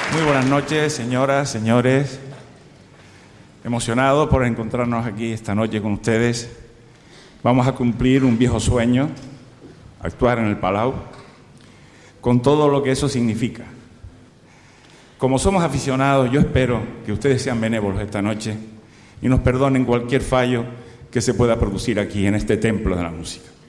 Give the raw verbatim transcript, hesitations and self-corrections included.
Muy buenas noches, señoras, señores. Emocionado por encontrarnos aquí esta noche con ustedes. Vamos a cumplir un viejo sueño, actuar en el Palau, con todo lo que eso significa. Como somos aficionados, yo espero que ustedes sean benévolos esta noche y nos perdonen cualquier fallo que se pueda producir aquí en este templo de la música.